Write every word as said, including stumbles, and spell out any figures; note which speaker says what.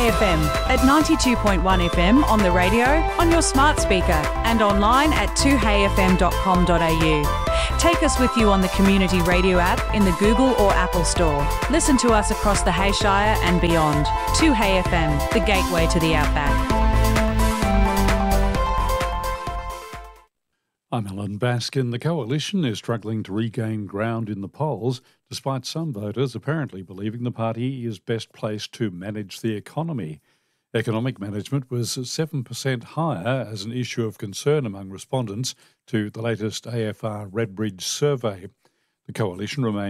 Speaker 1: Hay F M at ninety-two point one F M on the radio, on your smart speaker and online at two hay f m dot com dot a u. Take us with you on the Community Radio app in the Google or Apple Store. Listen to us across the Hayshire and beyond. two Hay F M, the gateway to the outback.
Speaker 2: I'm Alan Baskin. The Coalition is struggling to regain ground in the polls, despite some voters apparently believing the party is best placed to manage the economy. Economic management was seven percent higher as an issue of concern among respondents to the latest A F R Redbridge survey. The Coalition remains